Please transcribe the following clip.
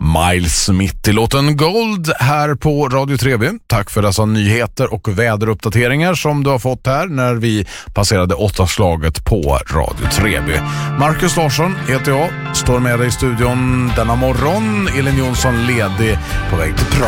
Miles Smith i låten Gold här på Radio Treby. Tack för dessa nyheter och väderuppdateringar som du har fått här när vi passerade 8-slaget på Radio Treby. Marcus Larsson heter jag, står med dig i studion denna morgon. Elin Jonsson ledig på väg till Prag.